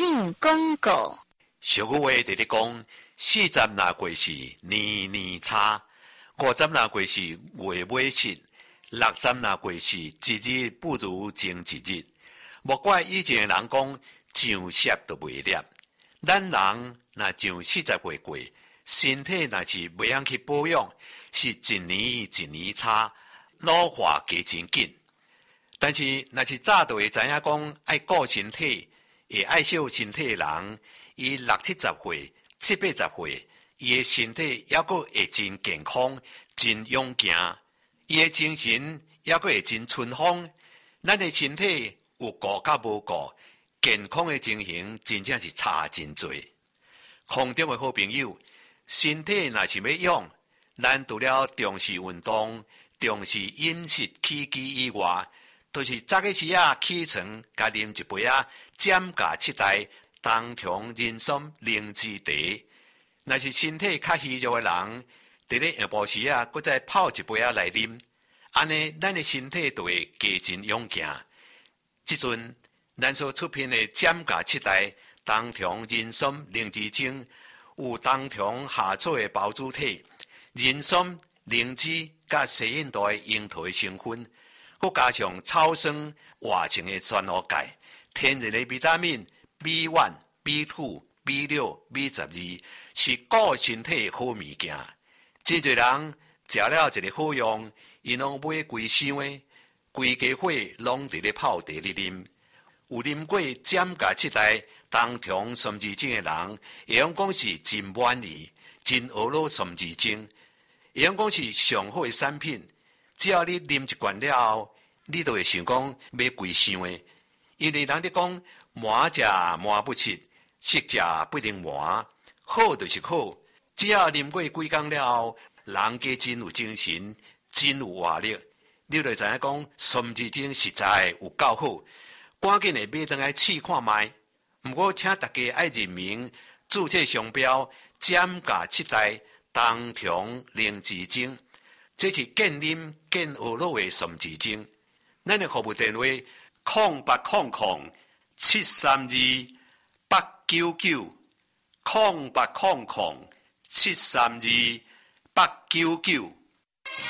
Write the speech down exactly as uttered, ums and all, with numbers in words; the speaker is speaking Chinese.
进广告。 俗语话直直讲，四十那过是年年差，五十那过是月尾失，六十那过是一日不如前一日。莫怪以前的人讲上舌都袂裂，咱人若上四十岁过，身体若是袂晓去保养，是一年一年差，老化加真紧。但是若是早就会知影讲爱顾身体，会爱惜身体的人，伊六七十岁、七八十岁，伊的身体还阁会真健康、真勇健，伊的精神还阁会真春风。咱的身体有顾甲无顾，健康的情形真正是差真多。空中的好朋友，身体若是要养，咱除了重视运动、重视饮食起居以外，就是早起时啊起床，甲啉一杯啊减价七代冬虫人参灵芝茶。若是身体较虚弱的人，伫咧下晡时啊，搁再泡一杯啊来啉，安尼咱的身体就会加真勇健。即阵咱所出品的减价七代冬虫人参灵芝精，有冬虫夏草的包子体、人参、灵芝甲西印度的樱桃的成分，搁加上草酸活性的酸脯钙，天然的维他命 B 一、B 二、B 六、B 十二，是顾身体的好物件。真侪人食了一个好用，伊拢买规箱的，规家伙拢伫咧泡茶咧啉。有啉过减价七代冬虫参枝精的人，会用讲是真满意，真俄罗参枝精，会用讲是上好的产品。只要你啉一罐了后，你就会想讲买规箱的，因为人哋讲满食满不切，食食不能满，好就是好。只要啉过几工了后，人家真有精神，真有活力，你就知影讲参枝精实在有够好。赶紧的买回来试看卖。不过请大家爱认明注册商标减价七代冬虫灵芝精，这是健啉健学乐的参枝精。咱的服务电话空八空空七三二八九九空八空空七三二八九九。